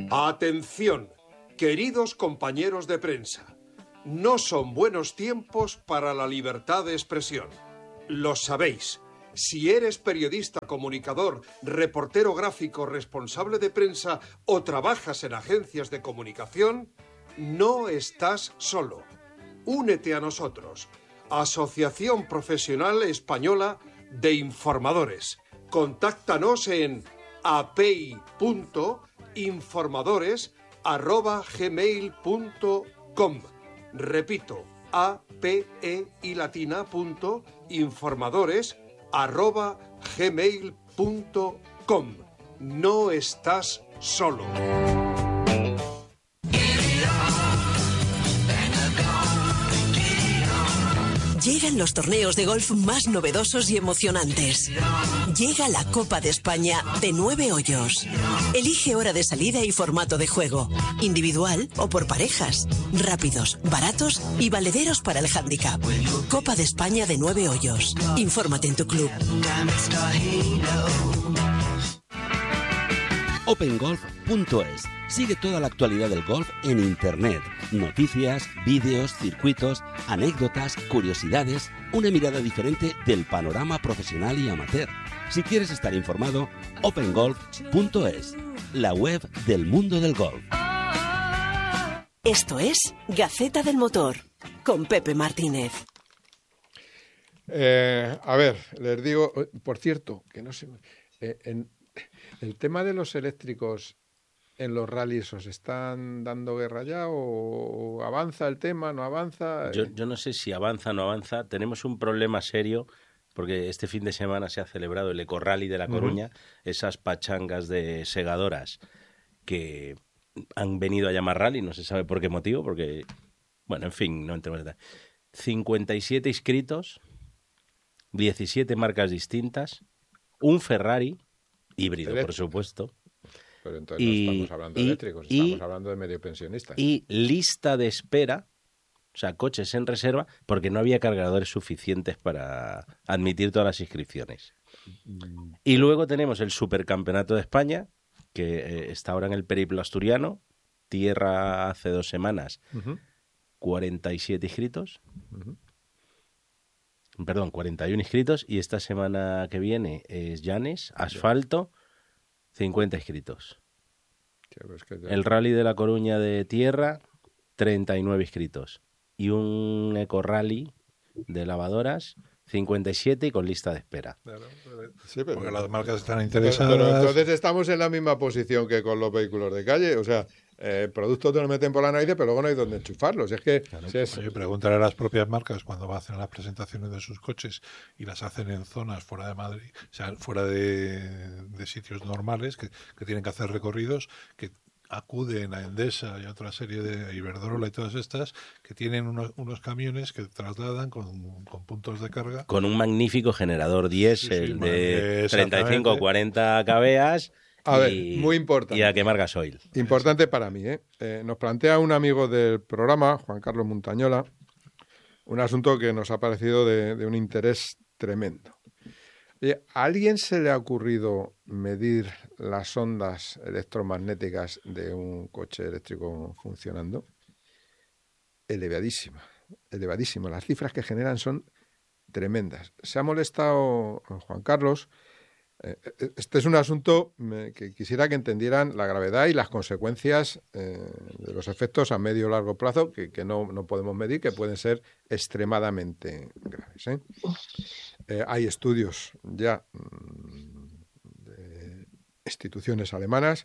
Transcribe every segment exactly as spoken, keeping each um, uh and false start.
Atención, queridos compañeros de prensa. No son buenos tiempos para la libertad de expresión. Lo sabéis. Si eres periodista, comunicador, reportero gráfico, responsable de prensa o trabajas en agencias de comunicación, no estás solo. Únete a nosotros. Asociación Profesional Española de Informadores. Contáctanos en apei.informadores arroba gmail punto com. Repito, ape y latina punto informadores arroba gmail punto com. No estás solo. Llegan los torneos de golf más novedosos y emocionantes. Llega la Copa de España de nueve hoyos. Elige hora de salida y formato de juego. Individual o por parejas. Rápidos, baratos y valederos para el hándicap. Copa de España de nueve hoyos. Infórmate en tu club. open golf punto es. Sigue toda la actualidad del golf en Internet. Noticias, vídeos, circuitos, anécdotas, curiosidades, una mirada diferente del panorama profesional y amateur. Si quieres estar informado, open golf punto es, la web del mundo del golf. Esto es Gaceta del Motor, con Pepe Martínez. Eh, a ver, les digo, por cierto, que no sé, eh, en el tema de los eléctricos en los rallies, ¿os están dando guerra ya o avanza el tema, no avanza? Yo, yo no sé si avanza o no avanza. Tenemos un problema serio porque este fin de semana se ha celebrado el Eco Rally de La Coruña, uh-huh. Esas pachangas de segadoras que han venido a llamar rally, no se sabe por qué motivo, porque, bueno, en fin, no entremos en detalle. cincuenta y siete inscritos, diecisiete marcas distintas, un Ferrari híbrido, por supuesto. Pero entonces y, no estamos hablando de eléctricos, y, estamos hablando de medio pensionistas. Y lista de espera, o sea, coches en reserva, porque no había cargadores suficientes para admitir todas las inscripciones. Mm. Y luego tenemos el Supercampeonato de España, que eh, está ahora en el periplo asturiano, tierra hace dos semanas, uh-huh. cuarenta y siete inscritos. Uh-huh. Perdón, cuarenta y uno inscritos, y esta semana que viene es Llanes, asfalto, cincuenta inscritos. Es que ya... El Rally de La Coruña de tierra, treinta y nueve inscritos. Y un Eco Rally de lavadoras, cincuenta y siete y con lista de espera. Claro, sí, pero porque las marcas están interesadas. Pero, pero entonces estamos en la misma posición que con los vehículos de calle. O sea, eh, productos te los meten por la nariz, pero luego no hay donde enchufarlos. Es que claro, si es... Oye, pregúntale a las propias marcas cuando hacen las presentaciones de sus coches y las hacen en zonas fuera de Madrid, o sea, fuera de, de sitios normales que, que tienen que hacer recorridos, que acuden a Endesa y a otra serie de Iberdrola y todas estas, que tienen unos, unos camiones que trasladan con, con puntos de carga. Con un magnífico generador diésel sí, sí, de treinta y cinco o cuarenta cabeas. A ver, y, muy importante. Y a quemar gasoil. Importante para mí, ¿eh? Eh, nos plantea un amigo del programa, Juan Carlos Montañola, un asunto que nos ha parecido de, de un interés tremendo. Oye, ¿a alguien se le ha ocurrido medir las ondas electromagnéticas de un coche eléctrico funcionando? Elevadísima, elevadísima. Las cifras que generan son tremendas. Se ha molestado Juan Carlos. Eh, este es un asunto que quisiera que entendieran la gravedad y las consecuencias eh, de los efectos a medio o largo plazo que, que no, no podemos medir, que pueden ser extremadamente graves, ¿eh? Eh, hay estudios ya mmm, de instituciones alemanas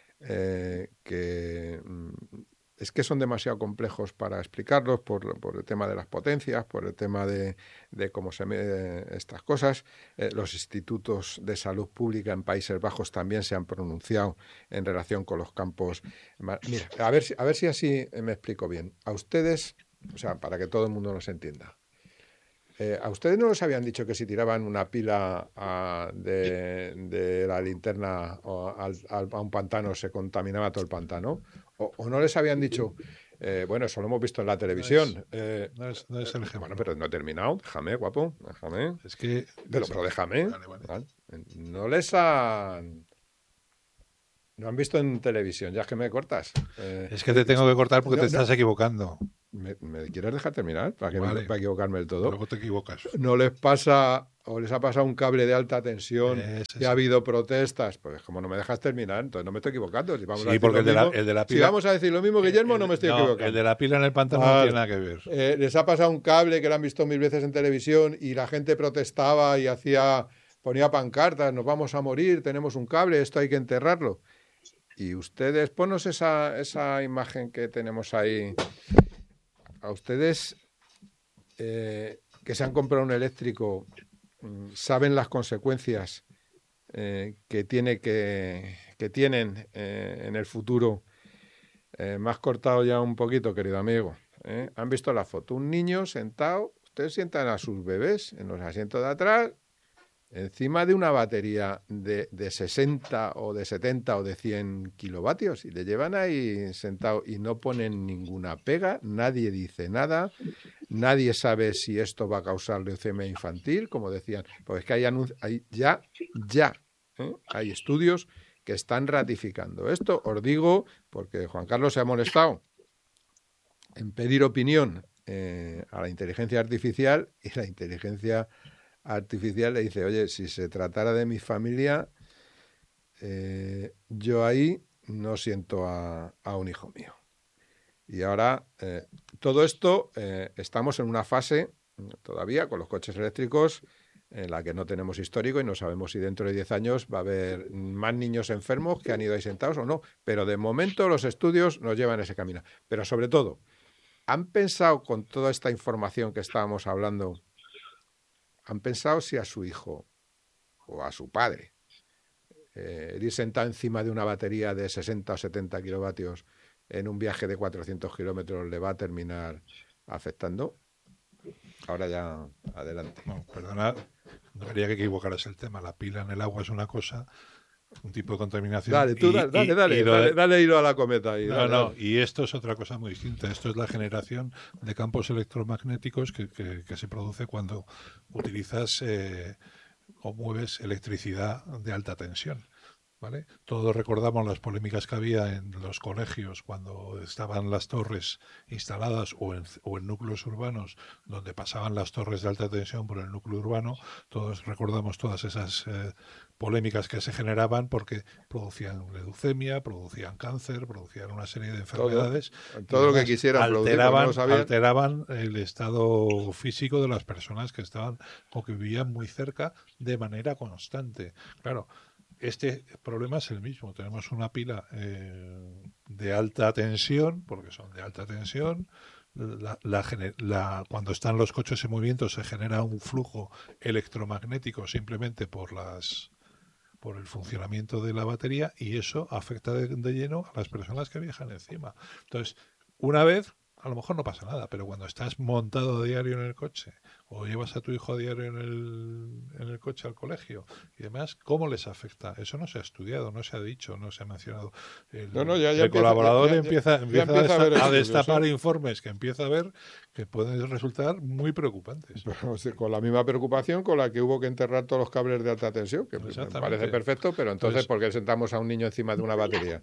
eh, que mmm, es que son demasiado complejos para explicarlos por, por el tema de las potencias, por el tema de, de cómo se miden estas cosas. Eh, los institutos de salud pública en Países Bajos también se han pronunciado en relación con los campos. Mira, a ver, a ver si así me explico bien. A ustedes, o sea, para que todo el mundo nos entienda, Eh, ¿a ustedes no les habían dicho que si tiraban una pila a, de, de la linterna o al, al, a un pantano se contaminaba todo el pantano? ¿O, o no les habían dicho, eh, bueno, eso lo hemos visto en la televisión? No es, eh, no es, no es el ejemplo. Bueno, pero no he terminado. Déjame, guapo. Déjame. Es que... Pero, pero déjame. Vale, vale. ¿Vale? No les han... No han visto en televisión, ya es que me cortas. Eh, Es que te tengo que cortar porque no, te no. estás equivocando. ¿Me, me quieres dejar terminar? Para, que Vale. no, para equivocarme del todo. Luego te equivocas. ¿No les pasa o les ha pasado un cable de alta tensión Ese y sí. ha habido protestas? Pues como no me dejas terminar, entonces no me estoy equivocando. Si vamos a Sí, decir porque lo el de, la, mismo- el de la si pila... vamos a decir lo mismo, Guillermo, el- no me estoy no, equivocando. el de la pila en el pantano no Vale. tiene nada que ver. Eh, les ha pasado un cable que lo han visto mil veces en televisión y la gente protestaba y hacía, ponía pancartas, nos vamos a morir, tenemos un cable, esto hay que enterrarlo. Y ustedes, ponos esa, esa imagen que tenemos ahí. A ustedes eh, que se han comprado un eléctrico, mm, saben las consecuencias eh, que, tiene que, que tienen eh, en el futuro. Eh, me has cortado ya un poquito, querido amigo. ¿eh? Han visto la foto. Un niño sentado, ustedes sientan a sus bebés en los asientos de atrás, encima de una batería de, de sesenta o de setenta o de cien kilovatios y le llevan ahí sentado y no ponen ninguna pega, nadie dice nada, nadie sabe si esto va a causar leucemia infantil, como decían, porque es que hay, anunci- hay ya, ya, ¿eh? hay estudios que están ratificando esto. Os digo, porque Juan Carlos se ha molestado en pedir opinión eh, a la inteligencia artificial y la inteligencia artificial le dice, oye, si se tratara de mi familia, eh, yo ahí no siento a, a un hijo mío. Y ahora, eh, todo esto, eh, estamos en una fase todavía con los coches eléctricos en la que no tenemos histórico y no sabemos si dentro de diez años va a haber más niños enfermos que han ido ahí sentados o no. Pero de momento los estudios nos llevan ese camino. Pero sobre todo, ¿han pensado con toda esta información que estábamos hablando, han pensado si a su hijo o a su padre eh, ir sentado encima de una batería de sesenta o setenta kilovatios en un viaje de cuatrocientos kilómetros le va a terminar afectando? Ahora ya, adelante. No, perdona, no quería que equivocaras el tema. La pila en el agua es una cosa, un tipo de contaminación. Dale, tú y- dale, dale, y- dale, y lo dale, de- dale hilo a la cometa. Y No, dale, no, dale. y esto es otra cosa muy distinta. Esto es la generación de campos electromagnéticos que, que- que se produce cuando utilizas eh, o mueves electricidad de alta tensión. ¿Vale? Todos recordamos las polémicas que había en los colegios cuando estaban las torres instaladas o en, o en núcleos urbanos donde pasaban las torres de alta tensión por el núcleo urbano. Todos recordamos todas esas eh, polémicas que se generaban porque producían leucemia, producían cáncer, producían una serie de enfermedades. Todo, y todo lo que además quisieran producir, pero alteraban, no lo sabían. alteraban el estado físico de las personas que estaban o que vivían muy cerca de manera constante. Claro, este problema es el mismo. Tenemos una pila eh, de alta tensión, porque son de alta tensión. La, la, la, cuando están los coches en movimiento se genera un flujo electromagnético simplemente por las por el funcionamiento de la batería y eso afecta de, de lleno a las personas que viajan encima. Entonces, una vez a lo mejor no pasa nada, pero cuando estás montado a diario en el coche o llevas a tu hijo a diario en el, en el coche al colegio y demás, ¿cómo les afecta? Eso no se ha estudiado, no se ha dicho, no se ha mencionado. El, No, no, ya- ya el empieza- colaborador ya- ya- empieza, ya empieza, empieza a a, desta- haber a estudios, destapar ¿eh? informes que empieza a ver que pueden resultar muy preocupantes. Pero, sí, con la misma preocupación con la que hubo que enterrar todos los cables de alta tensión, que me Exactamente. parece perfecto, pero entonces, Entonces- ¿por qué sentamos a un niño encima de una batería?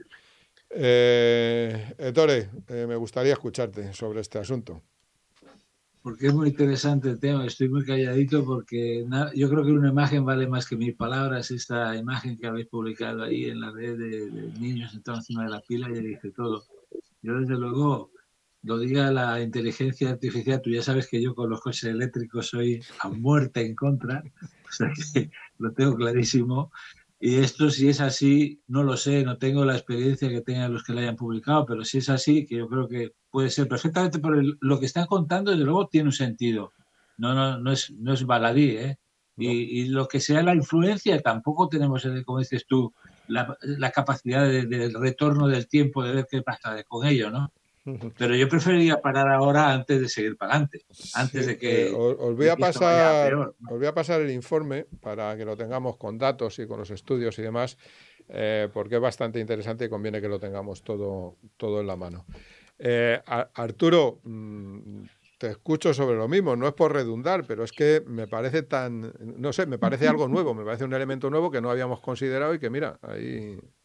Eh, Ettore, eh, me gustaría escucharte sobre este asunto. Porque es muy interesante el tema. Estoy muy calladito porque na- yo creo que una imagen vale más que mil palabras. Esta imagen que habéis publicado ahí en la red de, de niños sentados encima de la pila ya dice todo. Yo desde luego lo diga la inteligencia artificial. Tú ya sabes que yo con los coches eléctricos soy a muerte en contra. O sea que lo tengo clarísimo. Y esto, si es así, no lo sé, no tengo la experiencia que tengan los que lo hayan publicado, pero si es así, que yo creo que puede ser perfectamente por el- lo que están contando, desde luego tiene un sentido. No, no, no es, no es baladí, ¿eh? Y, y lo que sea la influencia, tampoco tenemos, eh, como dices tú, la, la capacidad de- del retorno del tiempo, de ver qué pasa con ello, ¿no? Pero yo preferiría parar ahora antes de seguir para adelante, antes Sí, de que... eh, os, os voy de a que esto vaya pasar, peor, ¿no? os voy a pasar el informe para que lo tengamos con datos y con los estudios y demás, eh, porque es bastante interesante y conviene que lo tengamos todo, todo en la mano. Eh, a- Arturo, mm, te escucho sobre lo mismo, no es por redundar, pero es que me parece tan, no sé, me parece algo nuevo, me parece un elemento nuevo que no habíamos considerado y que mira, ahí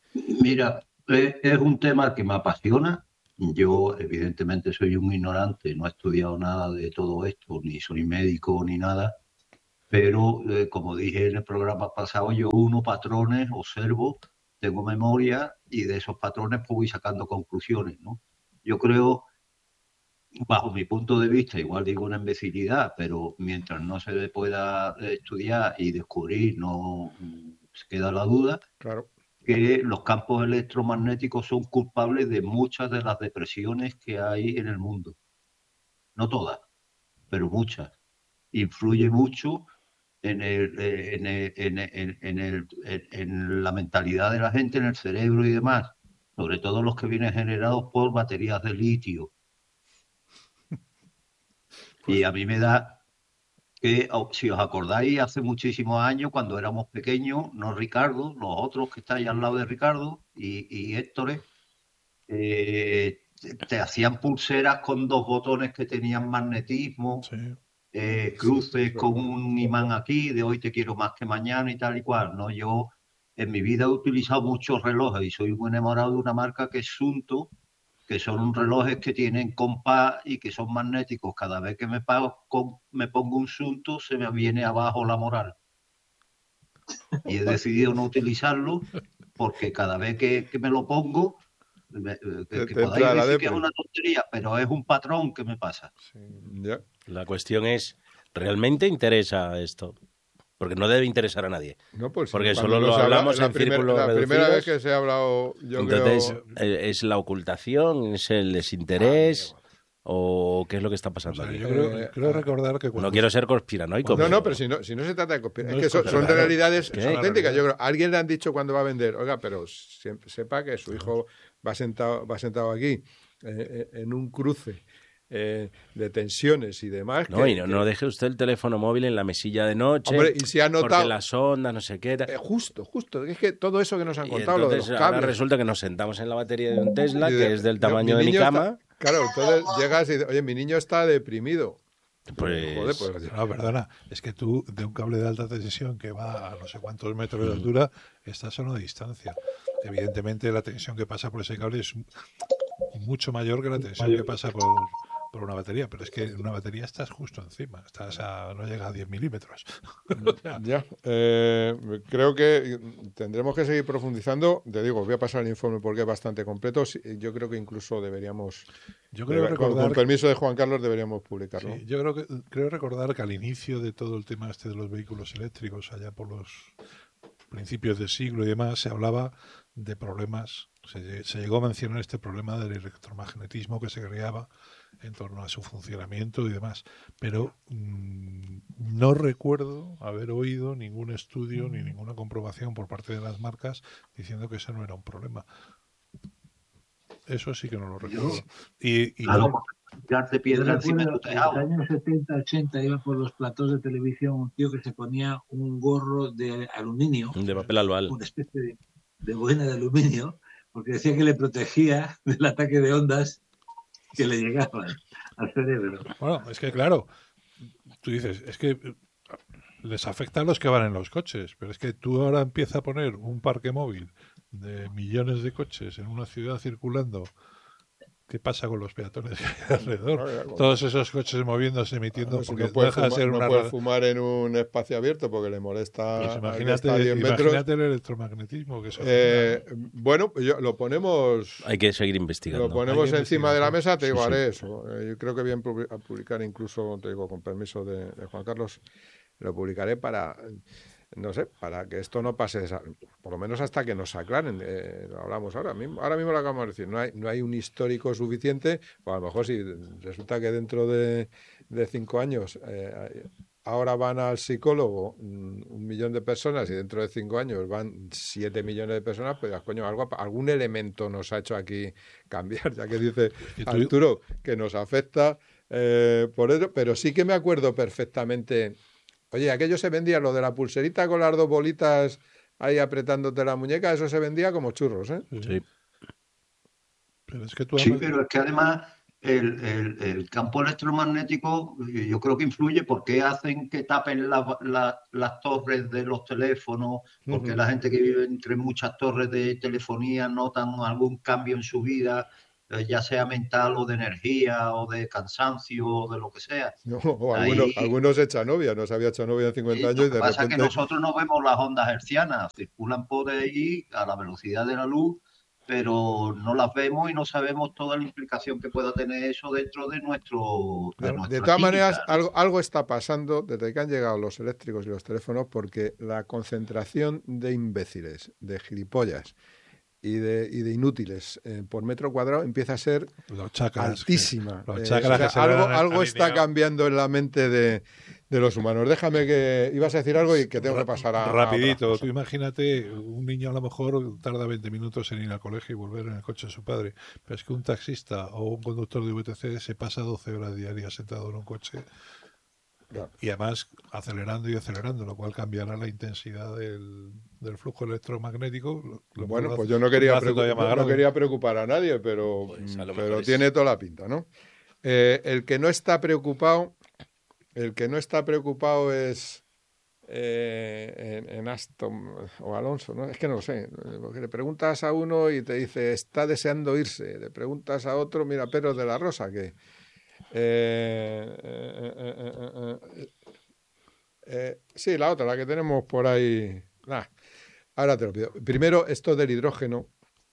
Mira, es, es un tema que me apasiona. Yo, evidentemente, soy un ignorante, no he estudiado nada de todo esto, ni soy médico ni nada, pero eh, como dije en el programa pasado, yo uno patrones, observo, tengo memoria y de esos patrones pues voy sacando conclusiones, ¿no? Yo creo, bajo mi punto de vista, igual digo una imbecilidad, pero mientras no se pueda estudiar y descubrir, no mm, se queda la duda, Claro. que los campos electromagnéticos son culpables de muchas de las depresiones que hay en el mundo. No todas, pero muchas. Influye mucho en, el, en, el, en, el, en, el, en la mentalidad de la gente, en el cerebro y demás, sobre todo los que vienen generados por baterías de litio. Y a mí me da que, si os acordáis, hace muchísimos años, cuando éramos pequeños, no Ricardo, los otros que estáis al lado de Ricardo y, y Héctor, eh, te, te hacían pulseras con dos botones que tenían magnetismo, Sí. eh, cruces con un imán aquí, de hoy te quiero más que mañana y tal y cual, ¿no? Yo en mi vida he utilizado muchos relojes y soy muy enamorado de una marca que es Sunto, que son relojes que tienen compás y que son magnéticos. Cada vez que me, pago con, me pongo un Sunto se me viene abajo la moral. Y he decidido no utilizarlo porque cada vez que, que me lo pongo, me, que, que podáis decir que es una tontería, pero es un patrón que me pasa. Sí, ya. La cuestión es, ¿realmente interesa esto? Porque no debe interesar a nadie. No, pues, porque cuando solo lo habla- hablamos la en primer- círculos La reducidos. primera vez que se ha hablado, yo Entonces, creo... eh, ¿es la ocultación? ¿Es el desinterés? ¿O qué es lo que está O pasando sea, aquí? yo creo, Eh, creo ah, recordar que cuando... No quiero ser conspiranoico. No, pero- no, pero si no, si no se trata de copiar, No es que es son, copiar, son claro. realidades ¿Qué? Son auténticas. Yo realidades. creo, alguien le han dicho cuando va a vender, oiga, pero siempre, sepa que su hijo va sentado, va sentado aquí eh, eh, en un cruce eh, de tensiones y demás. No, que- y no, que- no deje usted el teléfono móvil en la mesilla de noche. Hombre, y si ha Porque notado... las ondas, no sé qué. tal. eh, justo, justo, es que todo eso que nos han Y contado, lo de los entonces ahora cables... resulta que nos sentamos en la batería de un Tesla, y que de- es del no, tamaño de mi niño está- cama. Claro, entonces llegas y dices, oye, mi niño está deprimido. Pues, Joder, pues... No, perdona, es que tú de un cable de alta tensión que va a no sé cuántos metros de altura, estás a una distancia. Evidentemente la tensión que pasa por ese cable es mucho mayor que la tensión que pasa por, por una batería, pero es que en una batería estás justo encima, estás a, no llega a diez milímetros. O sea, Ya, eh, creo que tendremos que seguir profundizando. Te digo, voy a pasar el informe porque es bastante completo. Sí, yo creo que incluso deberíamos, yo creo debe- con, recordar con permiso de Juan Carlos, deberíamos publicarlo. Sí, yo creo que creo recordar que al inicio de todo el tema este de los vehículos eléctricos, allá por los principios del siglo y demás, se hablaba de problemas, se, se llegó a mencionar este problema del electromagnetismo que se creaba en torno a su funcionamiento y demás, pero mmm, no recuerdo haber oído ningún estudio ni ninguna comprobación por parte de las marcas diciendo que eso no era un problema. Eso sí que no lo recuerdo. Y, y Claro, tirar de Yo piedra encima de recuerdo tu en los tejado. años setenta, ochenta iba por los platós de televisión un tío que se ponía un gorro de aluminio, de papel albal. una especie de, de boina de aluminio, porque decía que le protegía del ataque de ondas que le llegaban al cerebro. bueno, es que claro, tú dices, es que les afecta a los que van en los coches, pero es que tú ahora empiezas a poner un parque móvil de millones de coches en una ciudad circulando. ¿Qué pasa con los peatones que hay alrededor? No, ya, con- Todos esos coches moviéndose, emitiendo, Claro, si porque no no puede, deja de fumar, ser no una... puede ra- fumar en un espacio abierto porque le molesta Pues al que imagínate, está a diez metros. imagínate el electromagnetismo que eso Eh, genera. bueno, yo- lo ponemos... Hay que seguir investigando. Lo ponemos Hay que encima de la mesa, te digo, Sí, sí. haré eso. Eh, yo creo que bien publi- a publicar incluso, te digo, con permiso de, de Juan Carlos, lo publicaré para, no sé, para que esto no pase, desa- por lo menos hasta que nos aclaren. Eh, lo hablamos ahora mismo, ahora mismo lo acabamos de decir, no hay, no hay un histórico suficiente, pues a lo mejor si resulta que dentro de, de cinco años eh, ahora van al psicólogo mm, un millón de personas y dentro de cinco años van siete millones de personas, pues coño, algo, algún elemento nos ha hecho aquí cambiar, ya que dice que tú- Arturo que nos afecta eh, por eso, pero sí que me acuerdo perfectamente. Oye, aquello se vendía, lo de la pulserita con las dos bolitas ahí apretándote la muñeca, eso se vendía como churros, ¿eh? Sí. Pero es que tú Sí, además- pero es que además el, el- el campo electromagnético eh, yo creo que influye porque hacen que tapen la- la- las torres de los teléfonos, porque Ujú. la gente que vive entre muchas torres de telefonía notan algún cambio en su vida, eh, ya sea mental o de energía o de cansancio o de lo que sea. No, o algunos, Ahí, algunos echan novia, no se había hecho novia en cincuenta sí, años lo y que de pasa es que repente... nosotros no vemos las ondas hertzianas, circulan por ahí a la velocidad de la luz, pero no las vemos y no sabemos toda la implicación que pueda tener eso dentro de nuestro, de De, de nuestra todas química, maneras, ¿no? algo, algo está pasando desde que han llegado los eléctricos y los teléfonos, porque la concentración de imbéciles, de gilipollas y de, y de inútiles eh, por metro cuadrado empieza a ser Los chakras. que- altísima. los Eh, chakras o sea, que se le algo han algo está alineado. cambiando en la mente de, de los humanos. Déjame que ibas a decir algo y que tengo que pasar a, a otras Rapidito, cosas. tú imagínate, un niño a lo mejor tarda veinte minutos en ir al colegio y volver en el coche de su padre, pero es que un taxista o un conductor de V T C se pasa doce horas diarias sentado en un coche Claro. y además acelerando y acelerando, lo cual cambiará la intensidad del, del flujo electromagnético. Lo, lo Bueno, cual pues hace- yo no lo quería, hace preocu- todavía más no- no grave. quería preocupar a nadie, pero, Pues a lo pero mejor es- tiene toda la pinta, ¿no? Eh, el que no está preocupado, el que no está preocupado es eh, en, en Aston o Alonso, ¿no? Es que no lo sé. Porque le preguntas a uno y te dice, está deseando irse. Le preguntas a otro, mira, Pedro de la Rosa, que... eh, eh, eh, eh, eh, eh, eh, sí, la otra, la que tenemos por ahí. Nah, ahora te lo pido. Primero, esto del hidrógeno,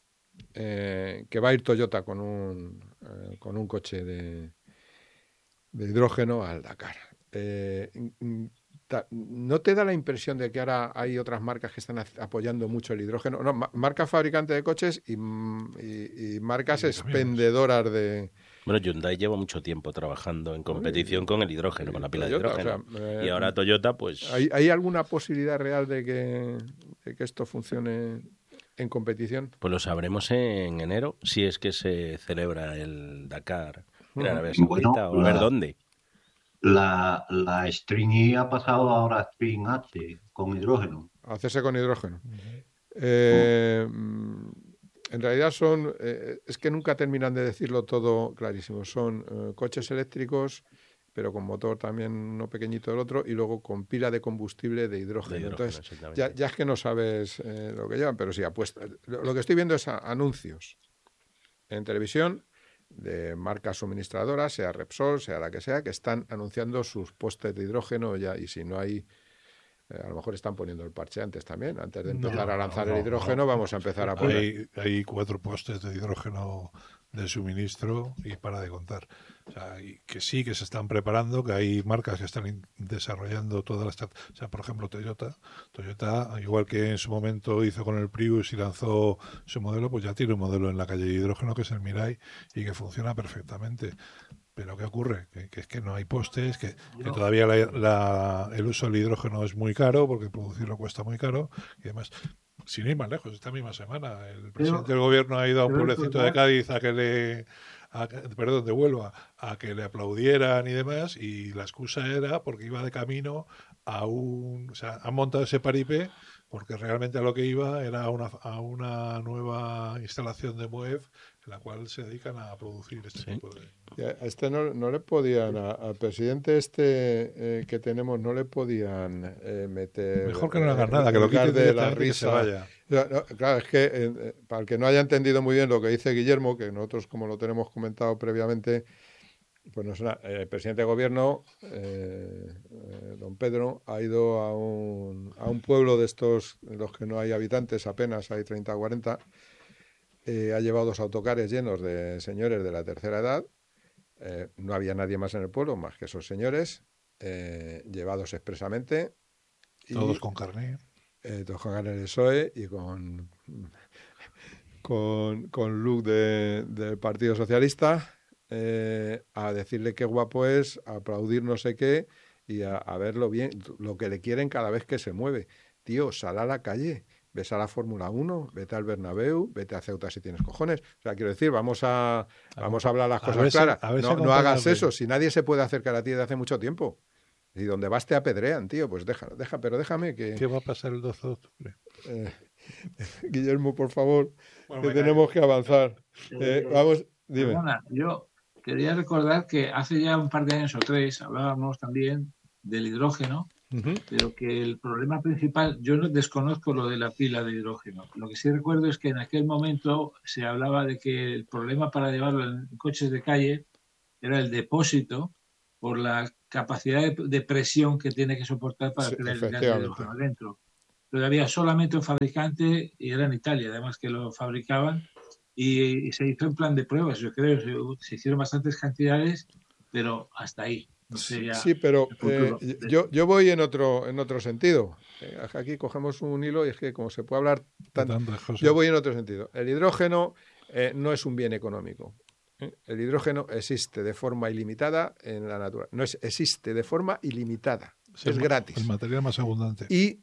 eh, que va a ir Toyota con un, eh, con un coche de, de hidrógeno al Dakar. Eh, mm, ta- ¿No te da la impresión de que ahora hay otras marcas que están a- apoyando mucho el hidrógeno? No, ma- marcas fabricantes de coches y, mm, y- y marcas Y de camiones. expendedoras de... Bueno, Hyundai lleva mucho tiempo trabajando en competición y- con el hidrógeno, y con la pila de Toyota, o hidrógeno. sea, eh, Y ahora Toyota, pues, ¿hay, hay alguna posibilidad real de que, de que esto funcione en competición? pues lo sabremos en enero, si es que se celebra el Dakar en Ujú. Arabia Bueno, Saudita, o a ver la, dónde. la, la String I ha pasado ahora a String H con hidrógeno. Hacerse con hidrógeno. Eh, mm, en realidad son, eh, es que nunca terminan de decirlo todo clarísimo. Son eh, coches eléctricos, pero con motor también uno pequeñito del otro, y luego con pila de combustible de hidrógeno. De hidrógeno, Entonces, exactamente. ya, ya es que no sabes eh, lo que llevan, pero sí apuesta. Lo, lo que estoy viendo es a- anuncios en televisión de marcas suministradoras, sea Repsol, sea la que sea, que están anunciando sus postes de hidrógeno ya, y si no hay, eh, a lo mejor están poniendo el parche antes también. Antes de empezar No, a lanzar no, el hidrógeno, no. vamos a empezar a poner. Hay, hay cuatro postes de hidrógeno de suministro y para de contar. O sea, y que sí, que se están preparando, que hay marcas que están in- desarrollando todas las... O sea, por ejemplo, Toyota. Toyota, igual que en su momento hizo con el Prius y lanzó su modelo, pues ya tiene un modelo en la calle de hidrógeno que es el Mirai y que funciona perfectamente. Pero ¿qué ocurre? Que, que es que no hay postes, que, que todavía la- la- el uso del hidrógeno es muy caro, porque producirlo cuesta muy caro, y además, sin ir más lejos, esta misma semana el presidente del gobierno ha ido a un pero pueblecito de recordar- Cádiz a que le... a que- perdón, de Huelva, a que le aplaudieran y demás, y la excusa era porque iba de camino a un... O sea, han montado ese paripé porque realmente a lo que iba era a una, a una nueva instalación de Moev en la cual se dedican a producir este Sí. tipo de... Y a este no, no le podían, a- al presidente este eh, que tenemos, no le podían eh, meter. Mejor que no eh, hagan nada, que lo colgar quiten de la directamente y que se risa. vaya. Ya, no, claro, es que eh, eh, para el que no haya entendido muy bien lo que dice Guillermo, que nosotros, como lo tenemos comentado previamente, pues no es una- el presidente de gobierno, eh, eh, don Pedro, ha ido a un, a un pueblo de estos, en los que no hay habitantes, apenas hay treinta o cuarenta. Eh, ha llevado dos autocares llenos de señores de la tercera edad. Eh, no había nadie más en el pueblo más que esos señores, eh, llevados expresamente. y, Todos con carné. eh, todos con ganas de P S O E y con, con, con look de- del Partido Socialista, eh, a decirle qué guapo es, a aplaudir no sé qué y a, a verlo bien, lo que le quieren cada vez que se mueve. Tío, sal a la calle, ves a la Fórmula uno, vete al Bernabéu, vete a Ceuta si tienes cojones. O sea, quiero decir, vamos a, vamos a hablar las a cosas ver si- claras. a ver si No, no acompañas hagas de- eso, si nadie se puede acercar a ti desde hace mucho tiempo. Y donde vas te apedrean, tío, pues deja, deja, pero déjame que... ¿Qué va a pasar el doce de octubre? eh, Guillermo, por favor, Bueno, que venga, tenemos que avanzar. Eh, Eh, vamos, dime. Perdona, yo quería recordar que hace ya un par de años o tres hablábamos también del hidrógeno, uh-huh. pero que el problema principal, yo no desconozco lo de la pila de hidrógeno. Lo que sí recuerdo es que en aquel momento se hablaba de que el problema para llevarlo en coches de calle era el depósito por la capacidad de, de presión que tiene que soportar para sí, tener el gas de hidrógeno adentro. Pero había solamente un fabricante y era en Italia, además que lo fabricaban y, y se hizo en plan de pruebas, yo creo, se, se hicieron bastantes cantidades, pero hasta ahí. No sé ya sí, pero eh, yo, yo voy en otro, en otro sentido. Aquí cogemos un hilo y es que como se puede hablar tanto, yo voy en otro sentido. El hidrógeno eh, no es un bien económico. El hidrógeno existe de forma ilimitada en la naturaleza. No es, existe de forma ilimitada. Sí, es gratis. El material más abundante. Y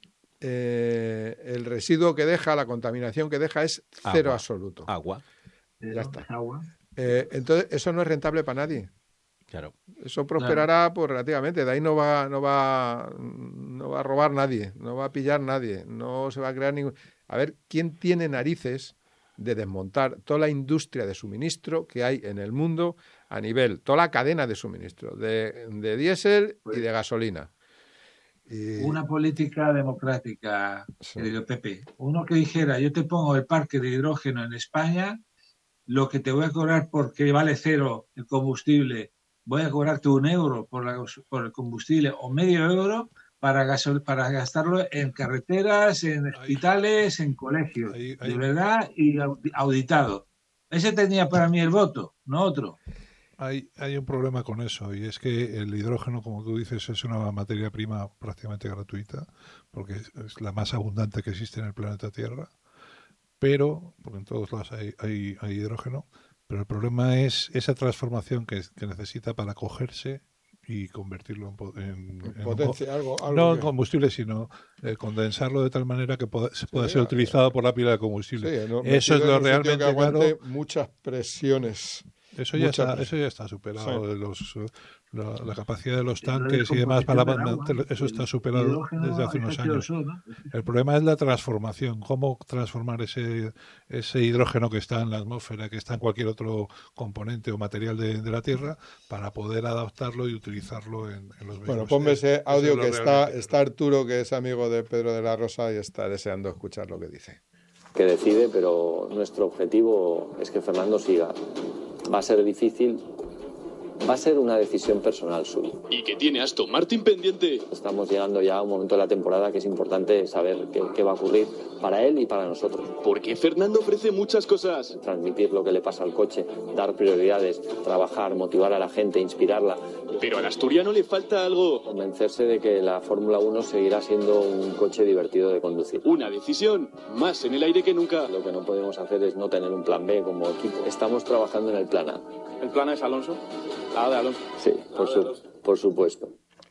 eh, el residuo que deja, la contaminación que deja es cero agua. absoluto. Agua. Ya está. Agua. Eh, entonces, eso no es rentable para nadie. Claro. Eso prosperará claro. pues relativamente. De ahí no va, no va, no va a robar nadie, no va a pillar nadie, no se va a crear ningún. A ver, ¿quién tiene narices de desmontar toda la industria de suministro que hay en el mundo a nivel, toda la cadena de suministro, de, de diésel pues, y de gasolina? Y... Una política democrática, sí. querido Pepe. Uno que dijera, yo te pongo el parque de hidrógeno en España, lo que te voy a cobrar porque vale cero el combustible, voy a cobrarte un euro por, la, por el combustible o medio euro para, gasol, para gastarlo en carreteras, en hospitales, en colegios, ahí, ahí. de verdad, y auditado. Ese tenía para mí el voto, no otro. Hay, hay un problema con eso, y es que el hidrógeno, como tú dices, es una materia prima prácticamente gratuita, porque es, es la más abundante que existe en el planeta Tierra, pero, porque en todos lados hay, hay, hay hidrógeno, pero el problema es esa transformación que, que necesita para cogerse y convertirlo en, en, en potencia, un, algo, algo no que... en combustible, sino eh, condensarlo de tal manera que pueda, sí, pueda ser utilizado por la pila de combustible. Sí, no, eso es lo realmente que aguante claro. Muchas presiones. Eso ya, está, eso ya está superado. Sí. De los, la, la capacidad de los tanques y demás, para agua, eso está superado desde hace unos años. ¿No? El problema es la transformación. Cómo transformar ese, ese hidrógeno que está en la atmósfera, que está en cualquier otro componente o material de, de la Tierra, para poder adaptarlo y utilizarlo en, en los vehículos. Bueno, ponme ese audio es que está, está Arturo, que es amigo de Pedro de la Rosa y está deseando escuchar lo que dice. Que decide, pero nuestro objetivo es que Fernando siga. Va a ser difícil, va a ser una decisión personal suya. ¿Y qué tiene Aston Martin pendiente? Estamos llegando ya a un momento de la temporada que es importante saber qué, qué va a ocurrir para él y para nosotros. Porque Fernando ofrece muchas cosas. Transmitir lo que le pasa al coche, dar prioridades, trabajar, motivar a la gente, inspirarla. Pero al asturiano le falta algo. Convencerse de que la Fórmula uno seguirá siendo un coche divertido de conducir. Una decisión más en el aire que nunca. Lo que no podemos hacer es no tener un plan B como equipo. Estamos trabajando en el plan A. ¿El plan A es Alonso? ¿La de Alonso? Sí, por, su, por supuesto.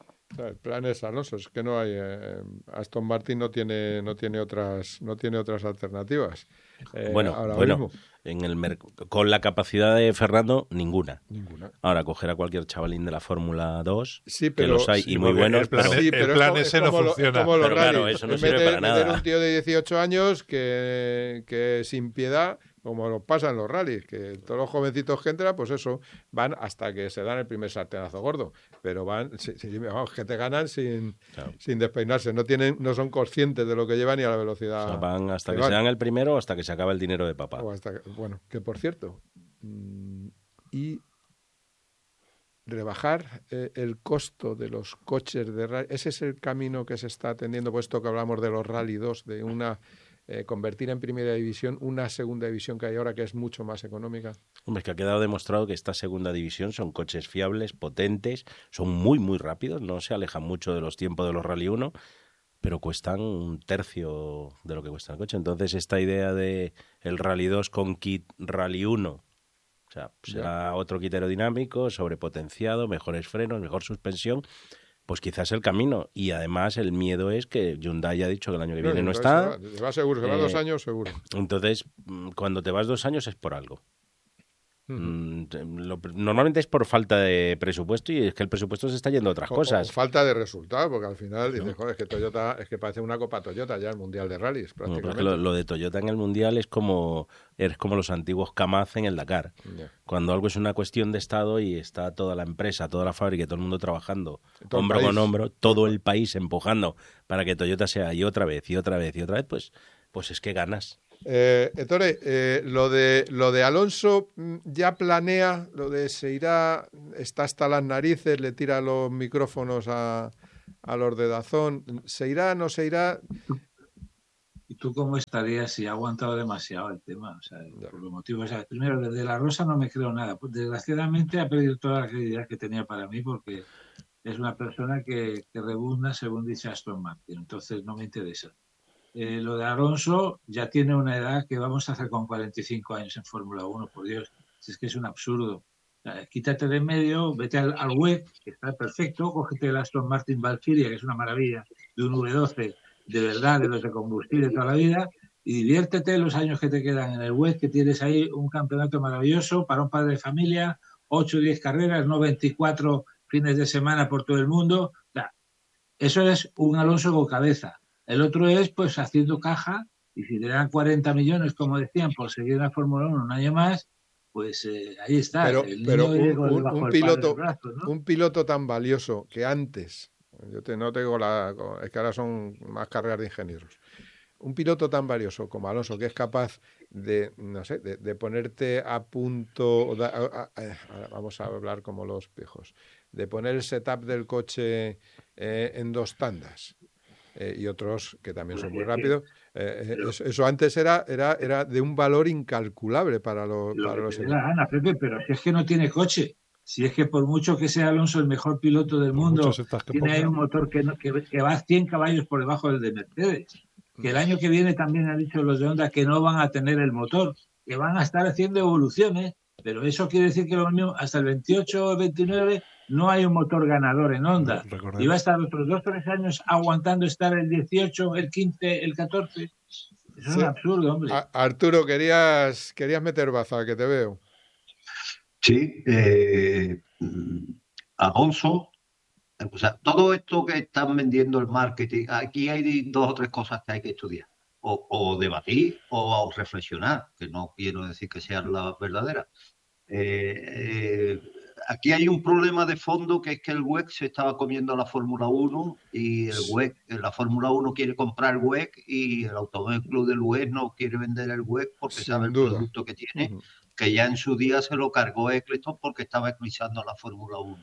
El plan es Alonso, es que no hay eh, Aston Martin no tiene no tiene otras no tiene otras alternativas. Eh, bueno, bueno, en el merc- con la capacidad de Fernando ninguna. Ninguna. Ahora coger a cualquier chavalín de la Fórmula dos, sí, pero, que los hay sí, y muy buenos, el plan, pero sí, pero el plan ese no funciona. Lo, pero claro, eso no en sirve vez de, para nada. Meter un tío de dieciocho años que, que sin piedad, como lo pasa en los rallies, que todos los jovencitos que entran, pues eso, van hasta que se dan el primer sartenazo gordo, pero van, sí, sí, vamos, que te ganan sin, claro. sin despeinarse, no tienen, no son conscientes de lo que llevan ni a la velocidad. O sea, van hasta que, que van. se dan el primero o hasta que se acaba el dinero de papá. O hasta que, bueno, que por cierto, mmm, y rebajar eh, el costo de los coches de rally, ese es el camino que se está atendiendo, puesto que hablamos de los Rally dos, de una Eh, convertir en primera división una segunda división que hay ahora que es mucho más económica. Hombre, es que ha quedado demostrado que esta segunda división son coches fiables, potentes, son muy muy rápidos, no se alejan mucho de los tiempos de los Rally uno, pero cuestan un tercio de lo que cuesta el coche. Entonces esta idea de el Rally dos con kit Rally uno, o sea, será ya. otro kit aerodinámico, sobrepotenciado, mejores frenos, mejor suspensión, pues quizás el camino. Y además el miedo es que Hyundai ha dicho que el año que viene no, no está. Se va, se va seguro, se va eh, dos años seguro. Entonces, cuando te vas dos años es por algo. Mm, lo- normalmente es por falta de presupuesto y es que el presupuesto se está yendo a otras O- cosas. o falta de resultado, porque al final dices, No. joder, es que Toyota, es que parece una Copa Toyota ya el Mundial de Rallys, Bueno, pero es prácticamente. que lo, lo de Toyota en el Mundial es como, es como los antiguos Kamaz en el Dakar. Ya. Cuando algo es una cuestión de Estado y está toda la empresa, toda la fábrica, todo el mundo trabajando Todo el hombro país. con hombro, todo el país empujando para que Toyota sea y otra vez y otra vez y otra vez, pues, pues es que ganas. Eh, Ettore, eh, lo de lo de Alonso mm, ya planea, lo de se irá, está hasta las narices, le tira los micrófonos a, a los de Dazón, ¿se irá, no se irá? ¿Y tú cómo estarías si ha aguantado demasiado el tema? O sea, Ya. por los motivos. O sea, primero, desde La Rosa no me creo nada. Pues, desgraciadamente ha perdido toda la credibilidad que tenía para mí porque es una persona que, que rebuzna según dice Aston Martin. Entonces no me interesa. Eh, lo de Alonso ya tiene una edad que vamos a hacer con cuarenta y cinco años en Fórmula uno, por Dios. Si es que es un absurdo. O sea, quítate de en medio, vete al, al W E C, que está perfecto, cógete el Aston Martin Valkyria, que es una maravilla, de un V doce, de verdad, de los de combustible toda la vida, y diviértete los años que te quedan en el W E C, que tienes ahí un campeonato maravilloso para un padre de familia, ocho o diez carreras, no veinticuatro fines de semana por todo el mundo. O sea, eso es un Alonso con cabeza. El otro es, pues, haciendo caja, y si te dan cuarenta millones, como decían, por seguir en la Fórmula uno un año más, pues eh, ahí está. Pero, el pero niño un, con un- debajo un del piloto, padre del brazo, ¿no? un piloto tan valioso que antes, yo te, no tengo la, es que ahora son más carreras de ingenieros, un piloto tan valioso como Alonso, que es capaz de, no sé, de, de ponerte a punto, da- a- a- a- vamos a hablar como los pijos, de poner el setup del coche eh, en dos tandas. eh, y otros que también son muy Pues es que rápidos. eh, eh, lo, eso, eso antes era, era, era de un valor incalculable para, lo- lo para que los te dé la equipos. gana, Pepe, pero si es que no tiene coche. Si es que por mucho que sea Alonso el mejor piloto del Por muchas mundo, estas que tiene ahí ponga, un motor que, no- que, que va cien caballos por debajo del de Mercedes. Que el año que viene también han dicho los de Honda que no van a tener el motor, que van a estar haciendo evoluciones, pero eso quiere decir que lo mismo, hasta el veintiocho o veintinueve no hay un motor ganador en Honda. Y va a recordemos, estar otros dos o tres años aguantando estar el dieciocho, el quince, el catorce. Eso es Sí. un absurdo, hombre. A- Arturo, querías, querías meter baza, que te veo. Sí, eh, mm, Alonso, o sea, todo esto que están vendiendo el marketing, aquí hay dos o tres cosas que hay que estudiar, o, o debatir o reflexionar, que no quiero decir que sean las verdaderas. Eh, eh, aquí hay un problema de fondo que es que el W E C se estaba comiendo la Fórmula uno y el W E C, la Fórmula uno quiere comprar el W E C y el Automóvil Club del W E C no quiere vender el W E C porque Sin sabe el duda. producto que tiene, Ujú. que ya en su día se lo cargó Eccleston porque estaba eclipsando la Fórmula uno.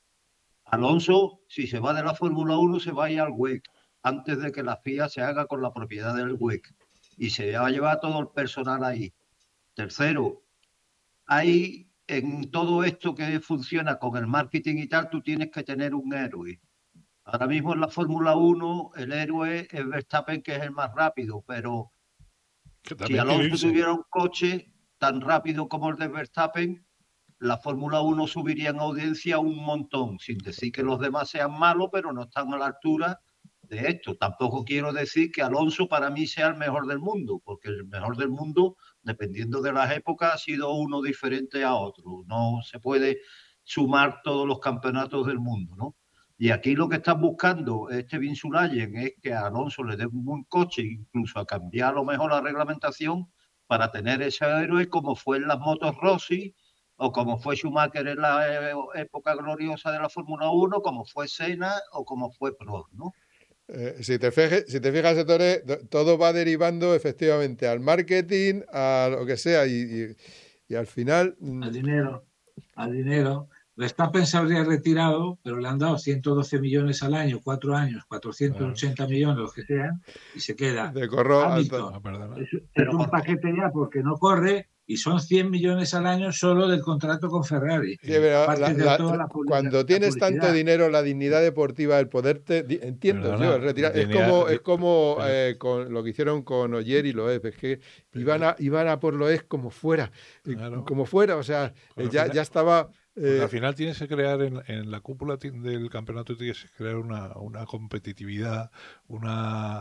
Alonso, si se va de la Fórmula uno, se va a ir al W E C antes de que la F I A se haga con la propiedad del W E C y se va a llevar todo el personal ahí. Tercero, hay en todo esto que funciona con el marketing y tal, tú tienes que tener un héroe. Ahora mismo en la Fórmula uno el héroe es Verstappen, que es el más rápido, pero que si también quiere Alonso irse. tuviera un coche tan rápido como el de Verstappen, la Fórmula uno subiría en audiencia un montón, sin decir que los demás sean malos, pero no están a la altura de esto. Tampoco quiero decir que Alonso para mí sea el mejor del mundo, porque el mejor del mundo, dependiendo de las épocas, ha sido uno diferente a otro. No se puede sumar todos los campeonatos del mundo, ¿no? Y aquí lo que están buscando este Vinsulayen es que a Alonso le den un buen coche, incluso a cambiar a lo mejor la reglamentación para tener ese héroe como fue en las motos Rossi, o como fue Schumacher en la época gloriosa de la Fórmula uno, como fue Senna o como fue Prost, ¿no? Eh, si, te fije, si te fijas, Ettore, do- todo va derivando efectivamente al marketing, a lo que sea, y, y- y al final... mm, Al dinero, al dinero. Verstappen se habría retirado, pero le han dado ciento doce millones al año, cuatro años, cuatrocientos ochenta millones, los que sean, y se queda. de corro alto. Hamilton Ah, perdona. es, es Pero un por- paquete ya porque no corre y son cien millones al año solo del contrato con Ferrari. Sí, pero Aparte la- de la- toda la publicidad- cuando la tienes tanto publicidad. dinero, la dignidad deportiva, el poderte, di- entiendo Perdona, yo, el retirar, es dignidad- como, di- es como pero- eh, con lo que hicieron con Oyer y Loeb, es que Pero- iban a, iban a por Loeb como fuera, eh, Claro. como fuera, o sea, Pero eh, al ya, final- ya estaba... Porque eh, al final tienes que crear en, en la cúpula ti- del campeonato, tienes que crear una, una competitividad, una,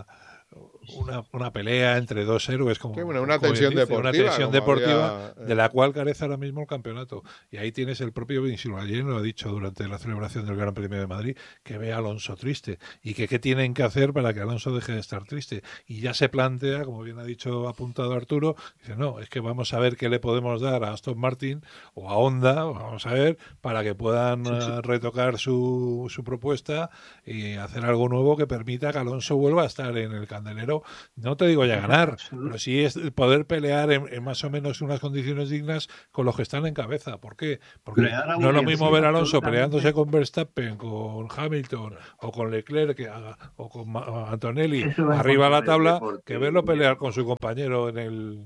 una, una pelea entre dos héroes, como, sí, bueno, una como tensión dice, deportiva, una tensión deportiva había, eh... de la cual carece ahora mismo el campeonato. Y ahí tienes el propio Vinci Guillén, lo ha dicho durante la celebración del Gran Premio de Madrid, que ve a Alonso triste y que qué tienen que hacer para que Alonso deje de estar triste. Y ya se plantea, como bien ha dicho, apuntado Arturo, dice, no, es que vamos a ver qué le podemos dar a Aston Martin o a Honda, vamos a ver, para que puedan sí, sí. Uh, retocar su, su propuesta y hacer algo nuevo que permita que Alonso vuelva a estar en el candelero. No te digo ya ganar, pero sí es poder pelear en, en más o menos unas condiciones dignas con los que están en cabeza. ¿Por qué? Porque no es lo mismo ver a Alonso peleándose con Verstappen, con Hamilton o con Leclerc que, o con Antonelli arriba a la tabla que verlo pelear con su compañero en el...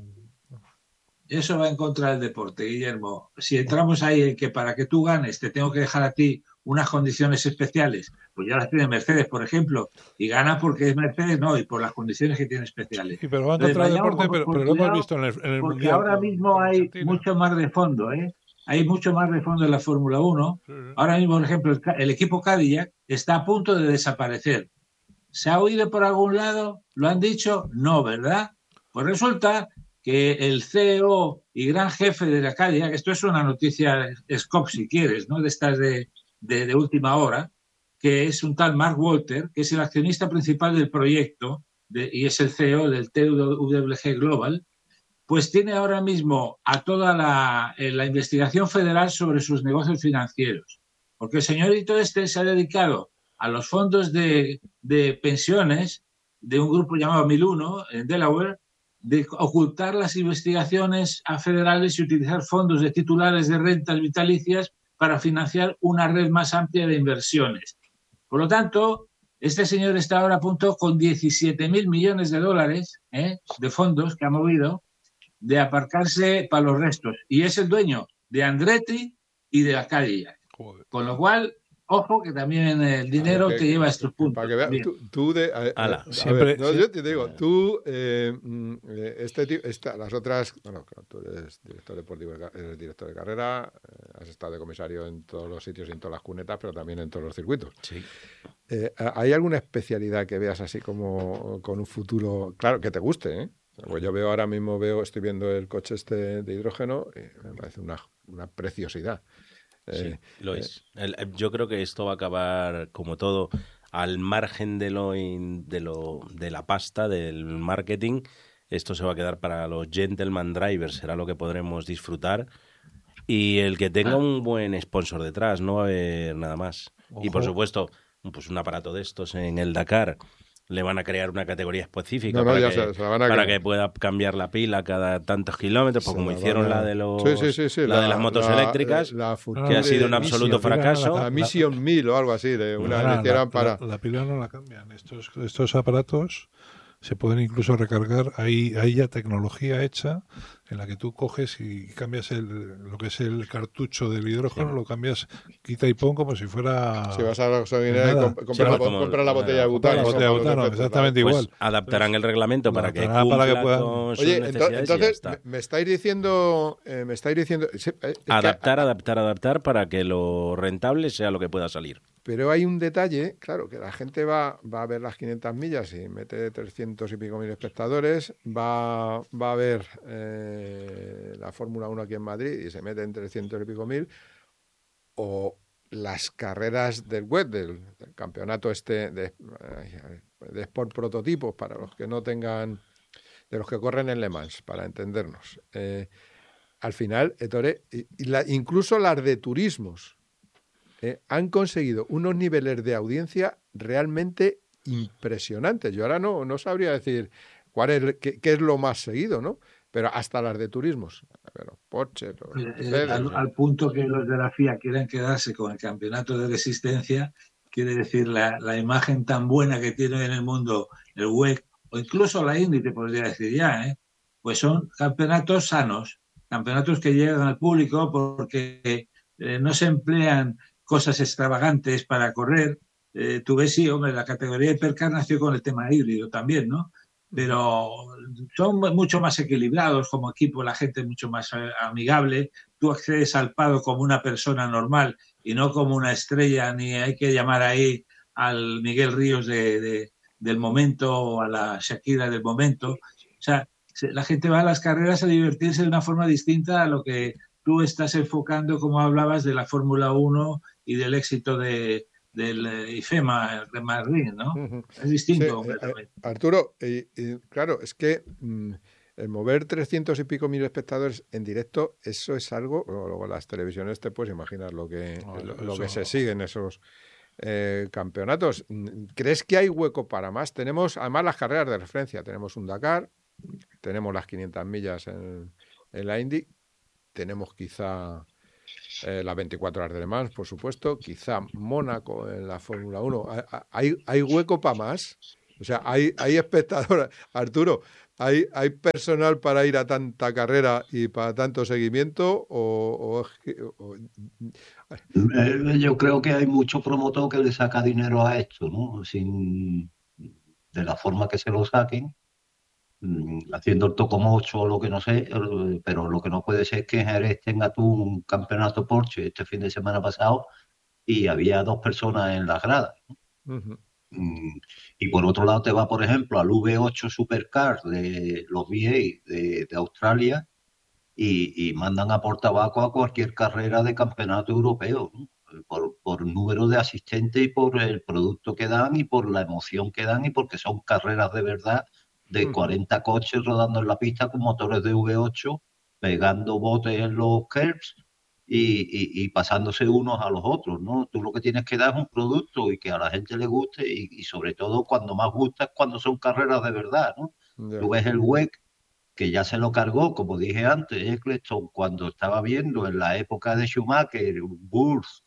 Eso va en contra del deporte, Guillermo. Si entramos ahí en que para que tú ganes te tengo que dejar a ti unas condiciones especiales, pues ya las tiene Mercedes, por ejemplo, y gana porque es Mercedes, no, y por las condiciones que tiene especiales. Sí, pero va en contra del deporte, pero, pero lo hemos visto en el, en el porque Mundial. Ahora con, mismo con hay Argentina. mucho más de fondo, ¿eh? Hay mucho más de fondo en la Fórmula uno. Sí, sí. Ahora mismo, por ejemplo, el, el equipo Cadillac está a punto de desaparecer. ¿Se ha oído por algún lado? ¿Lo han dicho? No, ¿verdad? Pues resulta que el C E O y gran jefe de la Cadillac, esto es una noticia Scoop si quieres, ¿no? De estas de, de, de última hora, que es un tal Mark Walter, que es el accionista principal del proyecto de, y es el C E O del T W G Global, pues tiene ahora mismo a toda la, la investigación federal sobre sus negocios financieros. Porque el señorito este se ha dedicado a los fondos de, de pensiones de un grupo llamado mil uno en Delaware, de ocultar las investigaciones a federales y utilizar fondos de titulares de rentas vitalicias para financiar una red más amplia de inversiones. Por lo tanto, este señor está ahora a punto con diecisiete mil millones de dólares ¿eh? de fondos que ha movido de aparcarse para los restos. Y es el dueño de Andretti y de la Cadillac. Con lo cual, ojo, que también el dinero que, te lleva a estos puntos. Para que veas, tú, tú de, a, a, a siempre, ver, no, sí. yo te digo, tú, eh, este tipo, esta, las otras, bueno, tú eres director deportivo, eres director de carrera, eh, has estado de comisario en todos los sitios y en todas las cunetas, pero también en todos los circuitos. Sí. Eh, ¿Hay alguna especialidad que veas así como con un futuro, claro, que te guste, eh? Pues yo veo ahora mismo, veo, estoy viendo el coche este de hidrógeno y me parece una, una preciosidad. Sí, eh, lo es. Eh, el, yo creo que esto va a acabar, como todo, al margen de lo, in, de lo de la pasta, del marketing. Esto se va a quedar para los gentleman drivers, será lo que podremos disfrutar. Y el que tenga un buen sponsor detrás, no va a haber nada más. Ojo. Y por supuesto, pues un aparato de estos en el Dakar. Le van a crear una categoría específica no, no, para, que, se, se para que pueda cambiar la pila cada tantos kilómetros, pues como la hicieron a... la de los sí, sí, sí, sí. la, la de las motos la, eléctricas, la, la que ha sido un absoluto Mission, fracaso. La, la Mission mil o algo así, de una no, que hicieran para... La, la pila no la cambian. Estos, estos aparatos se pueden incluso recargar. Hay, hay ya tecnología hecha en la que tú coges y cambias el, lo que es el cartucho del hidrógeno, sí. lo cambias, quita y pon como si fuera... Si vas a la gasolinera y comp compras sí, la, como, compra la botella de butano. La botella de butano, exactamente pues igual. Adaptarán el reglamento para que cumpla para que puedan... con Oye, entonces, me estáis diciendo... Eh, me estáis diciendo... Eh, adaptar, que... adaptar, adaptar para que lo rentable sea lo que pueda salir. Pero hay un detalle, claro, que la gente va, va a ver las quinientas millas y mete trescientos y pico mil espectadores, va, va a ver... Eh, la Fórmula uno aquí en Madrid y se mete en trescientos y pico mil, o las carreras del web, del, del campeonato este de, de Sport Prototipos, para los que no tengan, de los que corren en Le Mans, para entendernos. Eh, al final, Ettore, y, y la, incluso las de turismos, eh, han conseguido unos niveles de audiencia realmente impresionantes. Yo ahora no, no sabría decir cuál es, qué, qué es lo más seguido, ¿no? Pero hasta las de turismos, los Porsche, los eh, al, al punto que los de la F I A quieren quedarse con el campeonato de resistencia, quiere decir la, la imagen tan buena que tiene en el mundo el W E C, o incluso la Indy, te podría decir ya, ¿eh? Pues son campeonatos sanos, campeonatos que llegan al público porque eh, no se emplean cosas extravagantes para correr. Eh, tú ves, sí, hombre, la categoría Hipercar nació con el tema híbrido también, ¿no? Pero son mucho más equilibrados como equipo, la gente es mucho más amigable, tú accedes al paddock como una persona normal y no como una estrella, ni hay que llamar ahí al Miguel Ríos de, de, del momento, a la Shakira del momento. O sea, la gente va a las carreras a divertirse de una forma distinta a lo que tú estás enfocando, como hablabas, de la Fórmula uno y del éxito de, del IFEMA de Madrid, ¿no? Uh-huh. Es distinto. Sí, completamente. Eh, Arturo, eh, eh, claro, es que mmm, el mover trescientos y pico mil espectadores en directo, eso es algo, luego las televisiones te puedes imaginar lo que, no, lo, lo que se sigue en esos eh, campeonatos. ¿Crees que hay hueco para más? Tenemos además las carreras de referencia, tenemos un Dakar, tenemos las quinientas millas en, en la Indy, tenemos quizá eh, las veinticuatro horas de Le Mans, por supuesto, quizá Mónaco en la Fórmula uno. ¿Hay, hay hueco para más? O sea, hay, hay espectadores. Arturo, ¿hay, ¿hay personal para ir a tanta carrera y para tanto seguimiento? O, o, o... Yo creo que hay mucho promotor que le saca dinero a esto, ¿no? Sin, de la forma que se lo saquen, haciendo el tocomocho o lo que no sé, pero lo que no puede ser es que en Jerez tenga tú un campeonato Porsche este fin de semana pasado y había dos personas en las gradas, ¿no? Uh-huh. Y por otro lado te va, por ejemplo, al V ocho Supercar de los V A de, de Australia y, y mandan a por tabaco a cualquier carrera de campeonato europeo, ¿no? por, por número de asistentes y por el producto que dan y por la emoción que dan y porque son carreras de verdad de cuarenta coches rodando en la pista con motores de V ocho, pegando botes en los curbs y, y, y pasándose unos a los otros, ¿no? Tú lo que tienes que dar es un producto y que a la gente le guste y, y sobre todo cuando más gusta es cuando son carreras de verdad, ¿no? Yeah. Tú ves el W E C, que ya se lo cargó, como dije antes, Eccleston, cuando estaba viendo en la época de Schumacher, Bulls,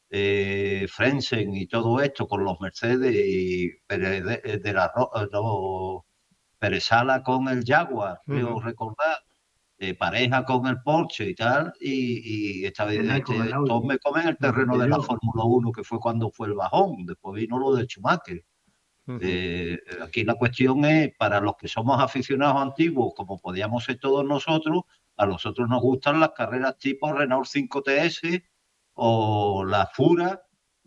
eh, Frentzen y todo esto con los Mercedes y Pérez de, de la no, Perezala con el Jaguar, uh-huh. creo recordar, eh, pareja con el Porsche y tal, y, y esta vez este, todos me comen el terreno de la Fórmula uno, que fue cuando fue el bajón, después vino lo de Schumacher. Uh-huh. Eh, aquí la cuestión es, para los que somos aficionados antiguos, como podíamos ser todos nosotros, a nosotros nos gustan las carreras tipo Renault cinco T S, o la Fura,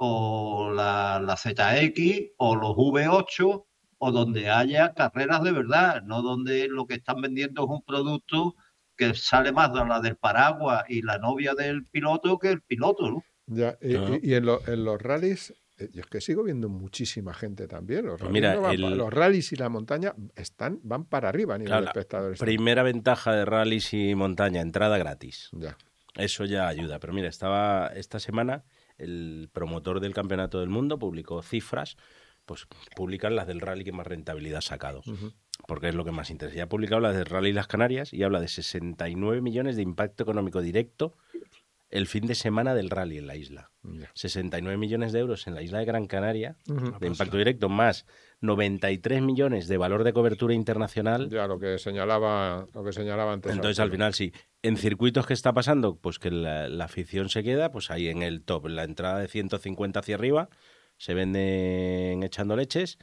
o la, la Z X, o los V ocho, o donde haya carreras de verdad, no donde lo que están vendiendo es un producto que sale más de la del paraguas y la novia del piloto que el piloto, ¿no? Ya, y, no. y, y en, lo, en los rallies, yo es que sigo viendo muchísima gente también. Los, pues mira, no van, el... los rallies y la montaña están van para arriba a nivel claro, de espectadores. Primera ventaja de rallies y montaña, entrada gratis. Ya. Eso ya ayuda. Pero mira, estaba esta semana el promotor del Campeonato del Mundo publicó cifras, pues publican las del rally que más rentabilidad ha sacado, uh-huh. porque es lo que más interesa. Ya ha publicado las del Rally Las Canarias y habla de sesenta y nueve millones de impacto económico directo el fin de semana del rally en la isla. Yeah. sesenta y nueve millones de euros en la isla de Gran Canaria uh-huh. de impacto directo, más noventa y tres millones de valor de cobertura internacional. Ya, lo que señalaba, lo que señalaba antes. Entonces, al final, sí. En circuitos, ¿qué está pasando? Pues que la, la afición se queda pues ahí en el top, en la entrada de ciento cincuenta hacia arriba, se venden echando leches,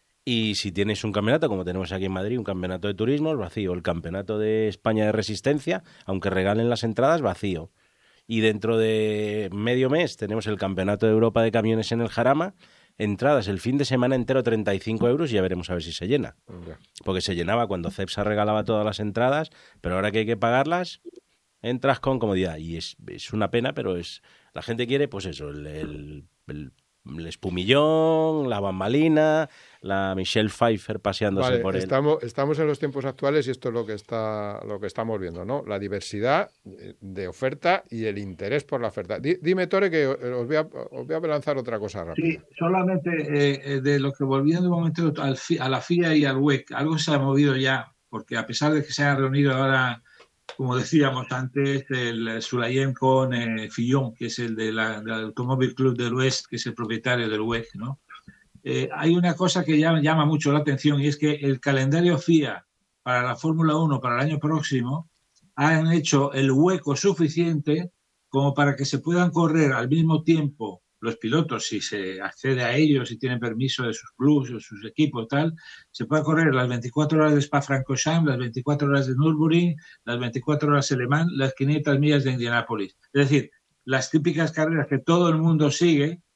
y si tienes un campeonato, como tenemos aquí en Madrid, un campeonato de turismos, vacío. El campeonato de España de resistencia, aunque regalen las entradas, vacío. Y dentro de medio mes tenemos el campeonato de Europa de camiones en el Jarama, entradas el fin de semana entero treinta y cinco euros y ya veremos a ver si se llena. Okay. Porque se llenaba cuando Cepsa regalaba todas las entradas, pero ahora que hay que pagarlas, entras con comodidad. Y es, es una pena, pero es la gente quiere, pues eso, el... el, el el espumillón, la bambalina, la Michelle Pfeiffer paseándose vale, por él. Estamos, estamos en los tiempos actuales y esto es lo que está lo que estamos viendo, ¿no? La diversidad de oferta y el interés por la oferta. D- dime, Tore, que os voy a, os voy a lanzar otra cosa rápida. Sí, solamente eh, de lo que volviendo un momento al, a la F I A y al W E C, algo se ha movido ya, porque a pesar de que se han reunido ahora, como decíamos antes, el Sulayem con eh, Fillon, que es el de la, del Automóvil Club del Oeste, que es el propietario del W E C, ¿no? Eh, hay una cosa que llama, llama mucho la atención y es que el calendario F I A para la Fórmula uno para el año próximo han hecho el hueco suficiente como para que se puedan correr al mismo tiempo los pilotos, si se accede a ellos, si tienen permiso de sus clubes o sus equipos, tal, se puede correr las veinticuatro horas de Spa-Francorchamps, las veinticuatro horas de Nürburgring, las veinticuatro horas de Le Mans, las quinientas millas de Indianápolis. Es decir, las típicas carreras que todo el mundo sigue,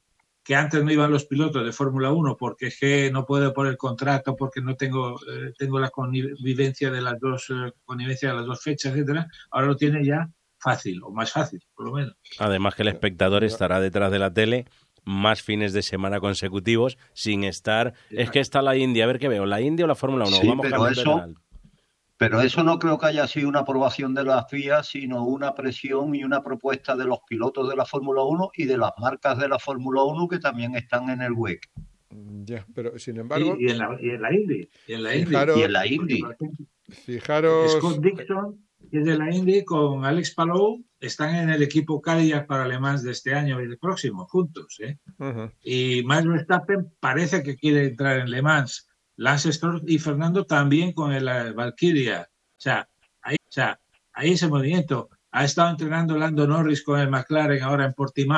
que antes no iban los pilotos de Fórmula uno porque es que no puedo por el contrato, porque no tengo eh, tengo la convivencia de las dos eh, connivencia de las dos fechas, etcétera. Ahora lo tiene ya fácil, o más fácil, por lo menos. Además que el espectador estará detrás de la tele más fines de semana consecutivos sin estar... Es que está la India, a ver qué veo, ¿la India o la Fórmula uno? Sí, Vamos pero cambiando de eso, canal. pero eso no creo que haya sido una aprobación de la F I A, sino una presión y una propuesta de los pilotos de la Fórmula uno y de las marcas de la Fórmula uno que también están en el W E C. Ya, pero sin embargo... Y, y, en, la, y en la Indy. Y en la Indy. Y en la Indy. Fijaros... Scott Dixon, que es de la Indy, con Alex Palou, están en el equipo Cadillac para Le Mans de este año y el próximo, juntos. ¿eh? Uh-huh. Y Max Verstappen parece que quiere entrar en Le Mans. Lance Stroll y Fernando también con el uh, Valkyria. O sea, ahí, o sea, ahí ese movimiento. Ha estado entrenando Lando Norris con el McLaren ahora en Portimao.